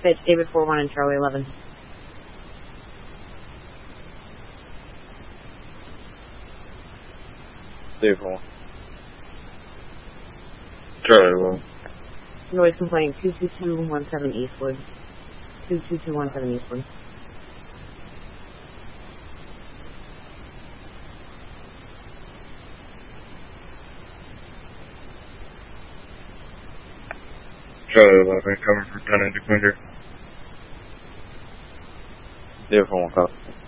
Fitch, David 4-1 and Charlie 11. David 4-1. Charlie 11. Noise complaint 22217 Eastwood. 22217 Eastwood. Charlie 11, coming from 10 into Quinter. David 4-1, copy.